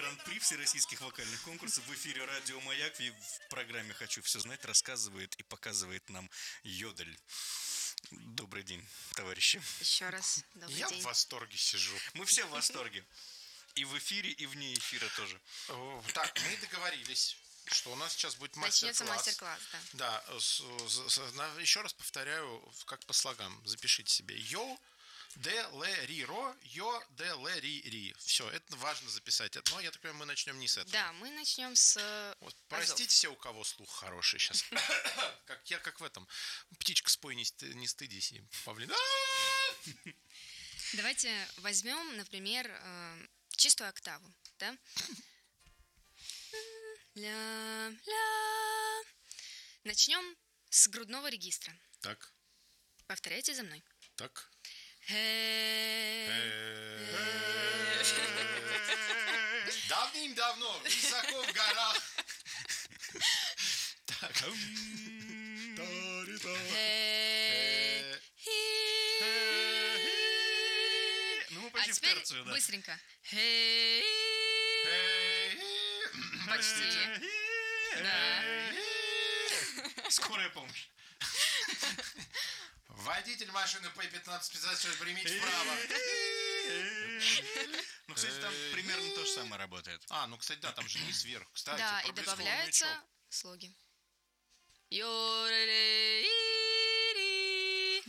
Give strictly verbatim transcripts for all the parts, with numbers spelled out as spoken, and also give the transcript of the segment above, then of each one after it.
Гран-при всероссийских вокальных конкурсов в эфире радио Маяк. И в программе «Хочу все знать» рассказывает и показывает нам Йодель. Добрый день, товарищи. Еще раз добрый Я день. в восторге сижу. Мы все в восторге. И в эфире, и вне эфира тоже. Так, мы договорились, что у нас сейчас будет мастер-класс. Начнется мастер-класс, да. Да, с, с, с, еще раз повторяю, как по слогам. Запишите себе. Йо, де, ле, ри, ро, йо, де, ле, ри, ри. Все, это важно записать. Но я так понимаю, мы начнем не с этого. Да, мы начнем с Вот, простите все, у кого слух хороший сейчас. Как я, как в этом. Птичка, спой, не, сты- не стыдись. И павлин. Давайте возьмем, например, э, чистую октаву, да? Ля, ля. Начнем с грудного регистра. Так, Повторяйте за мной. так. Давным-давно, высоко в горах. Так. Ну, мы А почти в теперь терцию, да. быстренько. Почти. Да. Скорая помощь. Водитель машины П пятнадцать пятьдесят шесть, примите вправо. Ну, кстати, там примерно то же самое работает. А, ну, кстати, да, там же низ вверх. Кстати, Да, и проблесковый добавляются маячок. слоги. Йо-ре-ре-ри-ри.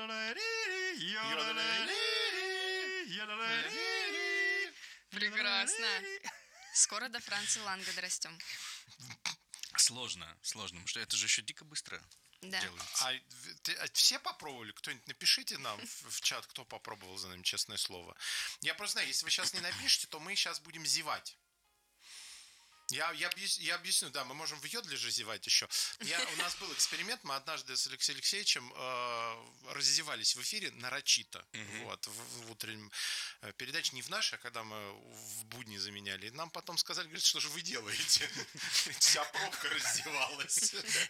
Прекрасно. Скоро до Франции Ланга дорастем. Сложно, сложно, потому что это же еще дико быстро Да. делается. А, ты- а все попробовали? Кто-нибудь напишите нам в, в чат, кто попробовал за нами, честное слово. Я просто знаю, если вы сейчас не напишете, то мы сейчас будем зевать. Я, я, объяс- я объясню, да, мы можем в йодле же зевать еще. Я, у нас был эксперимент, мы однажды с Алексеем Алексеевичем э, раззевались в эфире нарочито. Вот, в, в утреннем э, передаче, не в нашей, а когда мы в будни заменяли. И нам потом сказали, говорят, что же вы делаете? Вся пробка раздевалась.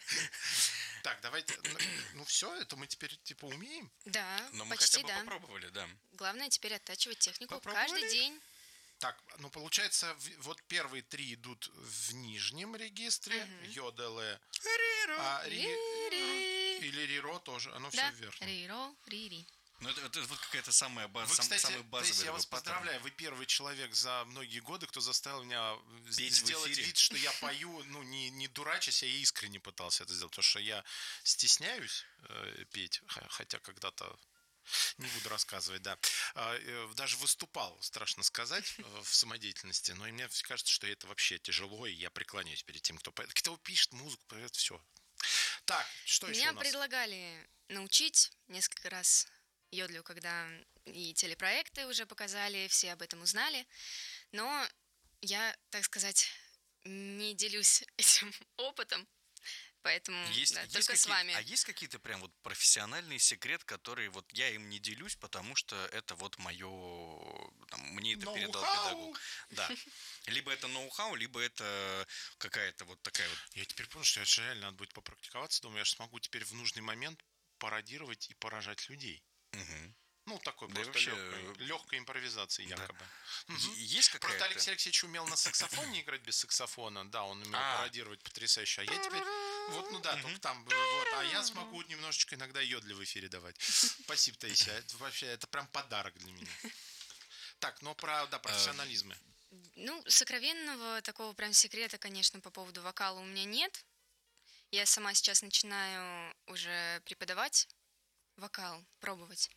Так, давайте, ну, ну все, это мы теперь типа умеем. Да, Но мы почти хотя бы да. попробовали, да. Главное теперь оттачивать технику Попробовали? каждый день. Так, ну получается, в- вот первые три идут в нижнем регистре, йо, де, ле, а ри, Ри-ри. или риро тоже, оно все Да, вверх. ри-ро, ри-ри. Ну, это, это вот какая-то самая база, Вы, сам- кстати, самый то базовый есть я такой вас паттерн. поздравляю, вы первый человек за многие годы, кто заставил меня Петь в сделать эфире. вид, что я пою, ну, не, не дурачась, а я искренне пытался это сделать, потому что я стесняюсь э, петь, х- хотя когда-то не буду рассказывать, да. А, э, Даже выступал, страшно сказать, э, в самодеятельности, но мне кажется, что это вообще тяжело, и я преклоняюсь перед тем, кто поет. Кто пишет музыку, поет, все. Так, что еще Меня у нас? предлагали научить несколько раз йодлю, когда и телепроекты уже показали, все об этом узнали. Но я, так сказать, не делюсь этим опытом, поэтому Есть, да, есть только с какие- вами. А есть какие-то прям вот профессиональные секреты, которые вот я им не делюсь, потому что это вот мое, там, мне это передал Ноу-хау. педагог. Да. Либо это ноу-хау, либо это какая-то вот такая вот. Я теперь понял, что это же реально надо будет попрактиковаться. Думаю, я же смогу теперь в нужный момент пародировать и поражать людей. Мгм. Ну, такой Да и просто вообще, легкой, легкой импровизации якобы. Мгм. Е- Есть Просто какая-то... Алексей Алексеевич умел на саксофоне играть без саксофона. Да, он умел А. пародировать потрясающе. А я теперь... Вот, ну да, только там... Вот, а я смогу немножечко иногда йодли в эфире давать. Спасибо, Таисия. Это вообще, это прям подарок для меня. Так, но про, да, профессионализмы. Ну, сокровенного такого прям секрета, конечно, по поводу вокала у меня нет. Я сама сейчас начинаю уже преподавать вокал, пробовать.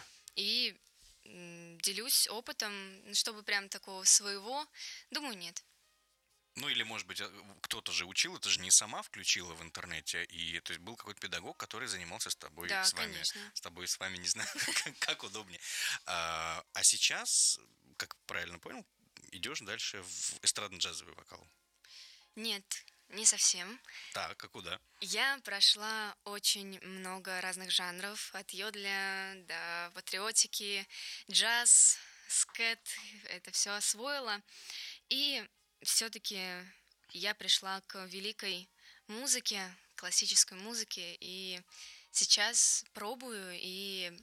И м, делюсь опытом, чтобы прям такого своего, думаю, нет. Ну, или, может быть, кто-то же учил, это же не сама включила в интернете, и то есть был какой-то педагог, который занимался с тобой, Да, с вами, конечно. с тобой, с вами, не знаю, как, как удобнее. А, а сейчас, как правильно понял, идешь дальше в эстрадно-джазовый вокал. Нет, не совсем. Так, а куда? Я прошла очень много разных жанров, от йодля до патриотики, джаз, скэт, это все освоила. И все-таки я пришла к великой музыке, классической музыке, и сейчас пробую и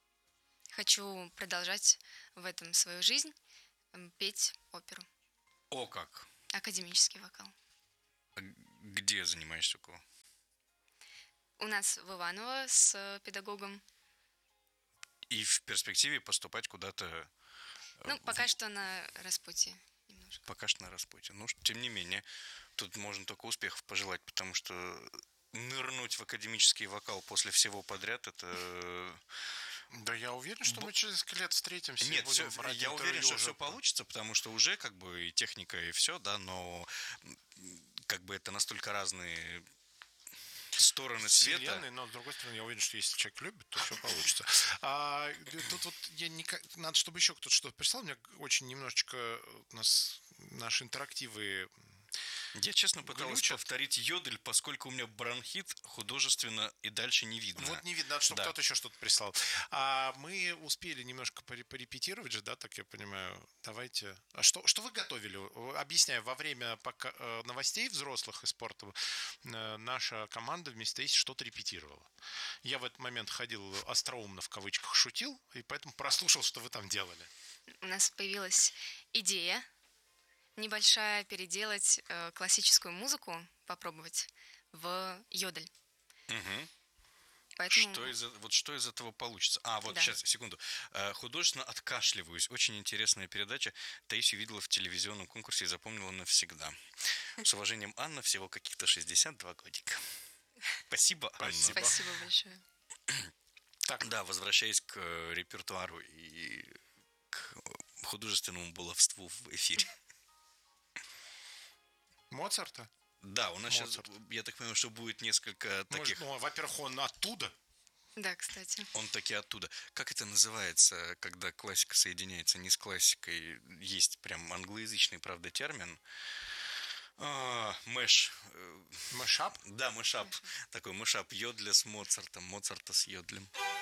хочу продолжать в этом свою жизнь, м, петь оперу. О как! Академический вокал. А где занимаешься такого? У нас в Иваново с педагогом. И в перспективе поступать куда-то... Ну, пока что на распутье немножко. Пока что на распутье. Ну, тем не менее, тут можно только успехов пожелать, потому что нырнуть в академический вокал после всего подряд, это... Да я уверен, что мы через несколько лет встретимся. Нет, и будем все, брать я уверен, что уже... все получится, потому что уже как бы и техника, и все, да, но как бы это настолько разные стороны света. Вселенной, но с другой стороны, я уверен, что если человек любит, то все получится. А, тут вот я никак... Надо, чтобы еще кто-то что-то прислал. У меня очень немножечко у нас наши интерактивы... Я, честно, пытался глючат. повторить йодель, поскольку у меня бронхит художественно и дальше не видно. Вот не видно, надо, чтобы Да. кто-то еще что-то прислал. А мы успели немножко поре- порепетировать же, да, так я понимаю. Давайте. А что, что вы готовили? Объясняю, во время пока, э, новостей взрослых и спорта э, наша команда вместе с что-то репетировала. Я в этот момент ходил остроумно в кавычках шутил, и поэтому прослушал, что вы там делали. У нас появилась идея небольшая переделать э, классическую музыку, попробовать в йодель. Мгм. Поэтому Что из, вот что из этого получится? А, вот Да. сейчас, секунду. Э, Художественно откашливаюсь. Очень интересная передача. Таисию видела в телевизионном конкурсе и запомнила навсегда. С уважением, Анна, всего каких-то шестьдесят два годика. Спасибо, Анна. Спасибо. спасибо большое. Так, Да, возвращаясь к э, репертуару и к художественному баловству в эфире. Моцарта? Да, у нас Моцарт. сейчас, я так понимаю, что будет несколько Может, таких... ну, во-первых, он оттуда. Да, кстати. Он таки оттуда. Как это называется, когда классика соединяется не с классикой? Есть прям англоязычный, правда, термин. А, Мэш. э, Мэшап? Да, мэшап. Такой мэшап Йодля с Моцартом, Моцарта с Йодлем.